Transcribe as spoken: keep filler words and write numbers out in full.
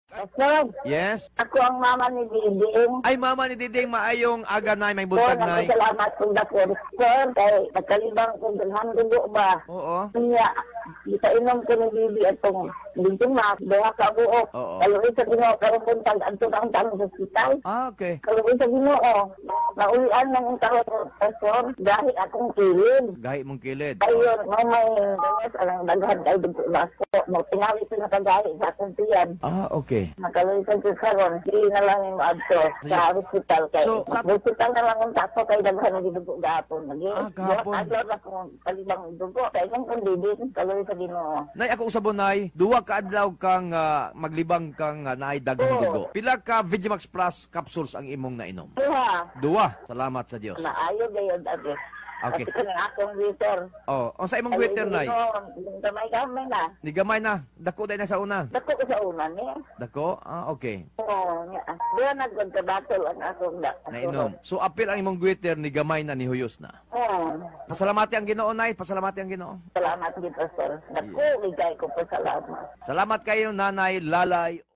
Pastor, Yes. ako ang mama ni Diding. Ay, mama ni Diding, maayong aga nay, may So, buntag nay. nagpasalamat kong dapur. Sir, kay nagkalibang kong dalhan dugo ba? Oo. Kanya, itainom ko ni Bibi atong Diding ma, buha ka buok. Oo. Kaluwi sa Ginoo, karong buntag, anto ang tanong sa hospital. Ah, okay. Kaluwi sa Ginoo, naulian ng intaro, Pastor, dahil akong kilid. Gahi mong kilid. Ayun, mo may ganyan, alang daghan ay dugo baso. Mo tinawid ko na kagahi sa akong tiyan. Ah, okay. Nakaluisan ko karon, hindi na lang yung adto sa hospital kay. So, So, sa- hospital na lang ang tato kay daghan na gidugo gapon. Lagi. Ah, gahapon. Adlaw na kung kalibang dugo kay kung kundidin kaluwi sa Ginoo. Nay, ako usabon nay, duwa ka adlaw kang ah, maglibang kang uh, naay daghang Oo. dugo. Pila ka Vigimax Plus capsules ang imong nainom? Kuha, Duwa. Salamat sa Dios. naayo gayud ate. Okay. Kasi kanang akong waiter. Oh, unsa imong Twitter nay? Gamay-gamay na. Ni gamay na, dako day na sa una. Dako ko sa una ni. Dako? Ah, okay. Oo, nga. Diyan nagkon ka battle ang akong da. Nainom. So apil ang imong Twitter ni gamay na ni huyos na. Oo. Pasalamati ang Ginoo nay, pasalamati ang Ginoo. Salamat gid sir. Dako ligay ko pa salamat. Salamat kayo Nanay Lalay